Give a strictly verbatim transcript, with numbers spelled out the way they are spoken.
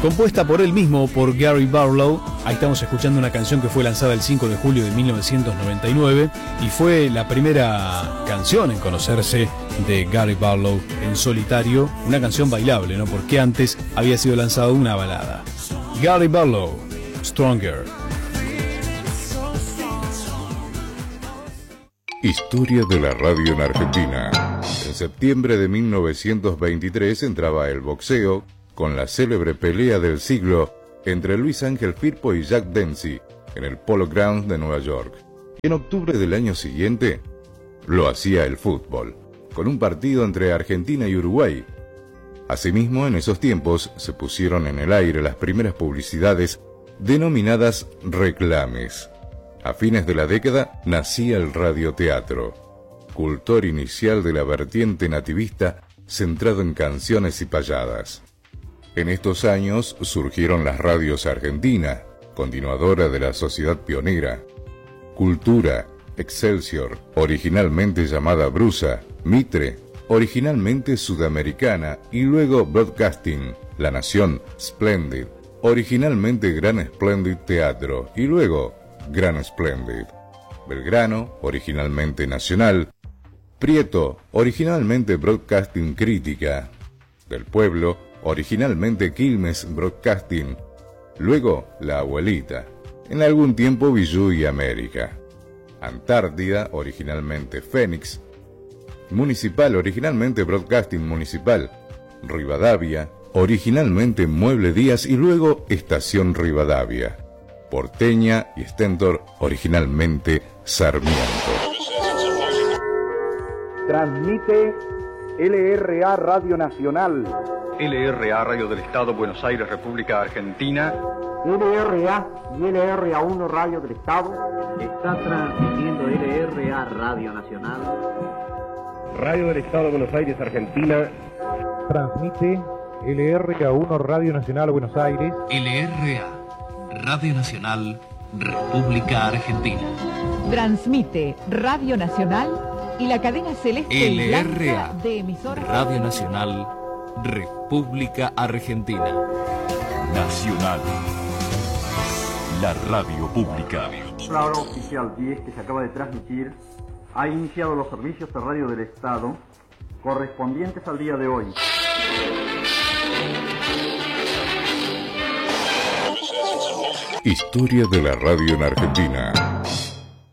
Compuesta por él mismo, por Gary Barlow. Ahí estamos escuchando una canción que fue lanzada el cinco de julio de mil novecientos noventa y nueve y fue la primera canción en conocerse de Gary Barlow en solitario, una canción bailable, ¿no? Porque antes había sido lanzada una balada. Gary Barlow, Stronger. Historia de la radio en Argentina. En septiembre de mil novecientos veintitrés entraba el boxeo con la célebre pelea del siglo entre Luis Ángel Firpo y Jack Dempsey en el Polo Grounds de Nueva York. En octubre del año siguiente lo hacía el fútbol, con un partido entre Argentina y Uruguay. Asimismo, en esos tiempos se pusieron en el aire las primeras publicidades denominadas reclames. A fines de la década nacía el radioteatro, cultor inicial de la vertiente nativista centrado en canciones y payadas. En estos años surgieron las radios Argentina, continuadora de la Sociedad Pionera, Cultura, Excelsior, originalmente llamada Brusa, Mitre, originalmente Sudamericana, y luego Broadcasting, La Nación, Splendid, originalmente Gran Splendid Teatro, y luego Gran Splendid. Belgrano, originalmente Nacional. Prieto, originalmente Broadcasting Crítica. Del Pueblo, originalmente Quilmes Broadcasting. Luego La Abuelita. En algún tiempo Villú y América. Antártida, originalmente Fénix. Municipal, originalmente Broadcasting Municipal. Rivadavia, originalmente Mueble Díaz y luego Estación Rivadavia. Porteña y Stentor, originalmente Sarmiento. Transmite L R A Radio Nacional. L R A Radio del Estado, Buenos Aires, República Argentina. L R A y L R A uno Radio del Estado. Está transmitiendo L R A Radio Nacional. Radio del Estado, Buenos Aires, Argentina. Transmite L R A uno Radio Nacional, Buenos Aires. L R A Radio Nacional, República Argentina. Transmite Radio Nacional y la cadena celeste L R A de emisoras Radio Nacional, República Argentina. Nacional, la radio pública. La hora oficial diez que se acaba de transmitir ha iniciado los servicios de radio del Estado correspondientes al día de hoy. Historia de la radio en Argentina.